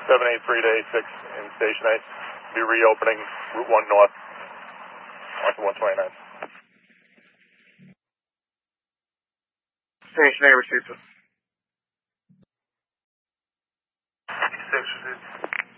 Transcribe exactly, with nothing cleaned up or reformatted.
seven eight three to eight six in Station eight. Be reopening Route one North, north of one twenty-nine. Station eight received. six received.